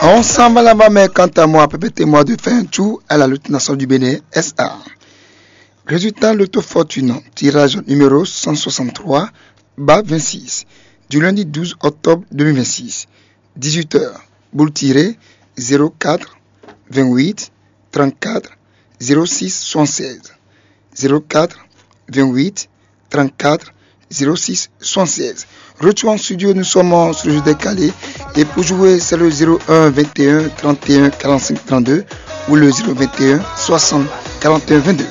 Ensemble là-bas, mais quant à moi, permettez-moi de faire un tour à la Loterie nationale du Bénin, SA. Résultat Loto Fortune, tirage numéro 163, bas 26, du lundi 12 octobre 2026, 18h, boule tirée 04 28 34 06 76, 04 28 34 06 76. Retour en studio, nous sommes sur le jeu décalé et pour jouer c'est le 01 21 31 45 32 ou le 021 60 41 22.